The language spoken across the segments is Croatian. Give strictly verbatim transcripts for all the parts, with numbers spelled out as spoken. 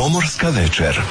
Pomorska večer.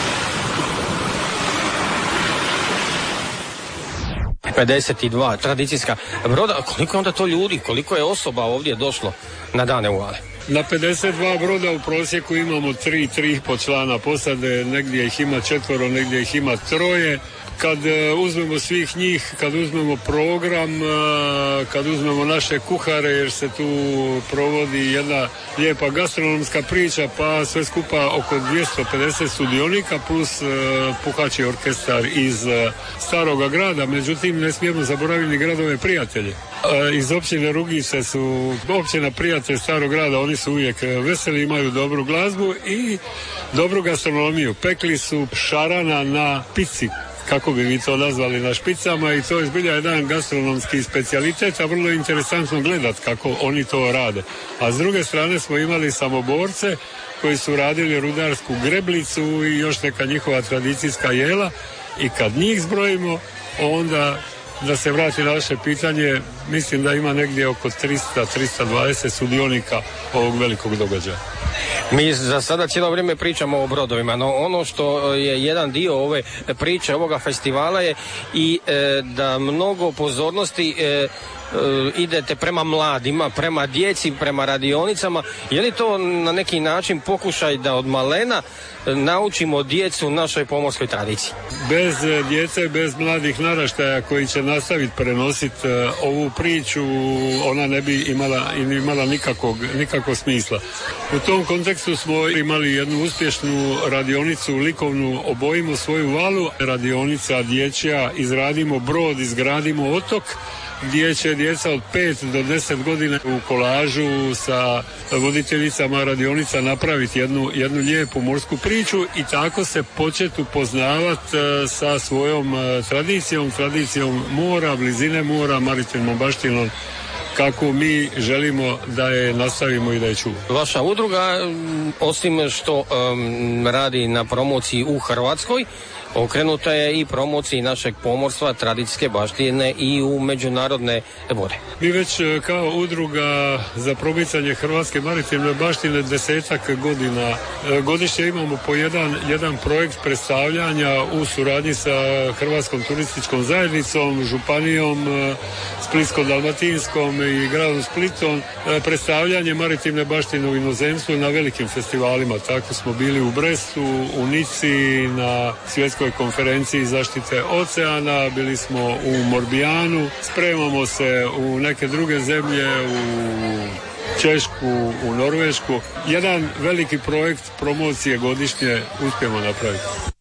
pedeset dva tradicijska broda. Koliko onda to ljudi, koliko je osoba ovdje došlo na dane Uvale? Na pedeset dva broda u prosjeku imamo tri, tri i po člana posade, negdje ih ima četvoro, negdje ih ima troje. Kad uzmemo svih njih, kad uzmemo program, kad uzmemo naše kuhare, jer se tu provodi jedna lijepa gastronomska priča, pa sve skupa oko dvjesto pedeset sudionika plus puhači orkestar iz Staroga grada. Međutim, ne smijemo zaboraviti gradove prijatelje. Iz općine Rugice su općina prijatelj Starog grada, oni su uvijek veseli, imaju dobru glazbu i dobru gastronomiju. Pekli su šarana na pici, kako bi vi to nazvali, na špicama, i to je zbilja jedan gastronomski specijalitet, a vrlo interesantno gledat kako oni to rade. A s druge strane smo imali samoborce koji su radili rudarsku greblicu i još neka njihova tradicijska jela, i kad njih zbrojimo, onda, da se vrati na vaše pitanje, mislim da ima negdje oko tristo do tristo dvadeset sudionika ovog velikog događaja. Mi za sada cijelo vrijeme pričamo o brodovima, no ono što je jedan dio ove priče, ovoga festivala je i e, da mnogo pozornosti e, e, idete prema mladima, prema djeci, prema radionicama. Je li to na neki način pokušaj da od malena naučimo djecu našoj pomorskoj tradiciji? Bez djece, bez mladih naraštaja koji će nastaviti prenositi uh, ovu priču, ona ne bi imala, imala nikakvog, nikakvog smisla. U tom kontekstu smo imali jednu uspješnu radionicu likovnu Obojimo svoju valu. Radionica dječja Izradimo brod, izgradimo otok, gdje će djeca od pet do deset godina u kolažu sa voditeljicama radionica napraviti jednu, jednu lijepu morsku priču i tako se početi upoznavati sa svojom tradicijom, tradicijom mora, blizine mora, maritimnom baštinom, kako mi želimo da je nastavimo i da je čuvamo. Vaša udruga, osim što um, radi na promociji u Hrvatskoj, okrenuta je i promociji našeg pomorstva, tradicijske baštine i u međunarodne vode. Mi već kao udruga za promicanje hrvatske maritimne baštine desetak godina godišnje imamo po jedan, jedan projekt predstavljanja u suradnji sa Hrvatskom turističkom zajednicom, županijom Splitsko-dalmatinskom i gradom Splitom, predstavljanje maritimne baštine u inozemstvu na velikim festivalima. Tako smo bili u Brestu, u Nici, na svjetskoj konferenciji zaštite oceana, bili smo u Morbijanu, spremamo se u neke druge zemlje, u Češku, u Norvešku. Jedan veliki projekt promocije godišnje uspijemo napraviti.